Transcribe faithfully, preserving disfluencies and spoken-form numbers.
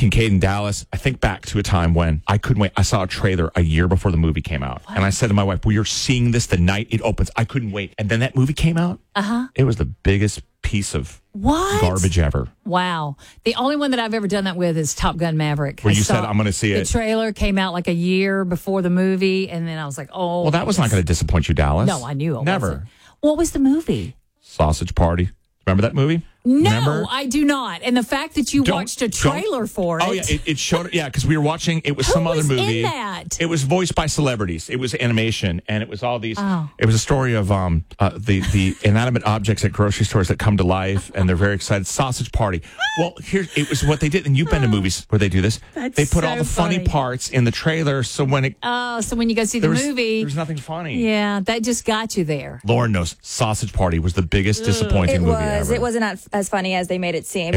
Kincaid and Dallas, I think back to a time when I couldn't wait. I saw a trailer a year before the movie came out. What? And I said to my wife, we are seeing this the night it opens. I couldn't wait. And then that movie came out. Uh-huh. It was the biggest piece of what? garbage ever. Wow. The only one that I've ever done that with is Top Gun Maverick. Where I you said, I'm going to see the it. The trailer came out like a year before the movie, and then I was like, oh. Well, that was not going to disappoint you, Dallas. No, I knew it Never. wasn't. What was the movie? Sausage Party. Remember that movie? No, Remember? I do not. And the fact that you Don't- watched a trailer don't- for it. Oh, yeah. It, it showed, yeah, because we were watching, it was Who some was other movie. in that? It was voiced by celebrities. It was animation, and it was all these, Oh. it was a story of um uh, the, the inanimate objects at grocery stores that come to life, and they're very excited. Sausage Party. Well, here, it was what they did, and you've been to movies where they do this. That's they put all so the funny, funny. parts in the trailer, so when it, Oh, so when you go see the there was, movie. there's nothing funny. Yeah, that just got you there. Lauren knows Sausage Party was the biggest disappointing It movie was. ever. It wasn't as funny as they made it seem.